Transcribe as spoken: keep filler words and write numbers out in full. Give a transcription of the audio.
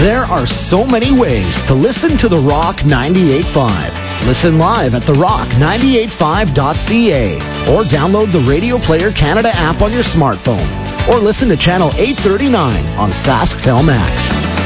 There are so many ways to listen to The Rock ninety-eight point five. Listen live at the rock nine eight five dot c a or download the Radio Player Canada app on your smartphone or listen to Channel eight thirty-nine on SaskTel Max.